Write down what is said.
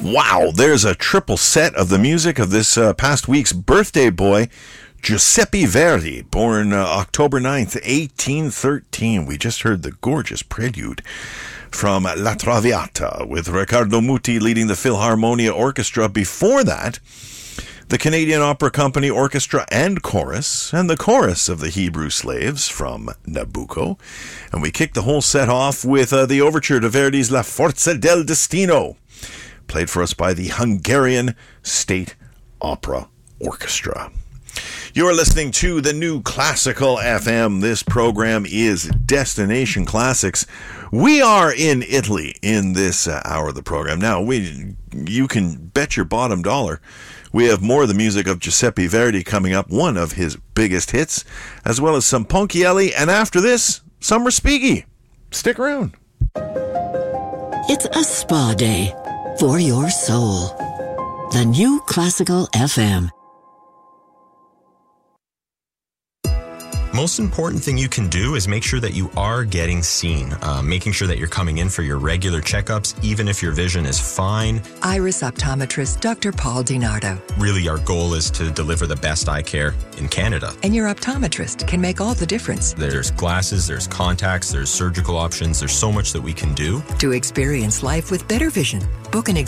Wow, there's a triple set of the music of this past week's birthday boy, Giuseppe Verdi, born October 9th, 1813. We just heard the gorgeous prelude from La Traviata with Riccardo Muti leading the Philharmonia Orchestra. Before that, the Canadian Opera Company Orchestra and Chorus, and the chorus of the Hebrew Slaves from Nabucco. And we kicked the whole set off with the overture to Verdi's La Forza del Destino, played for us by the Hungarian State Opera Orchestra. You're listening to the New Classical FM. This program is Destination Classics. We are in Italy in this hour of the program. Now, you can bet your bottom dollar we have more of the music of Giuseppe Verdi coming up, one of his biggest hits, as well as some Ponchielli, and after this, some Respighi. Stick around. It's a spa day for your soul. The New Classical FM. Most important thing you can do is make sure that you are getting seen, making sure that you're coming in for your regular checkups, even if your vision is fine. Iris optometrist Dr. Paul DiNardo. Really, our goal is to deliver the best eye care in Canada. And your optometrist can make all the difference. There's glasses, there's contacts, there's surgical options, there's so much that we can do. To experience life with better vision, book an